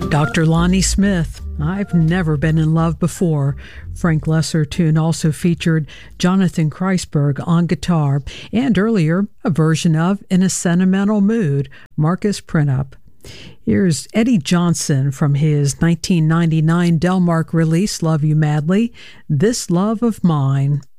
Dr. Lonnie Smith, I've Never Been in Love Before. Frank Loesser tune also featured Jonathan Kreisberg on guitar, and earlier, a version of In a Sentimental Mood, Marcus Printup. Here's Eddie Johnson from his 1999 Delmark release, Love You Madly, This Love of Mine.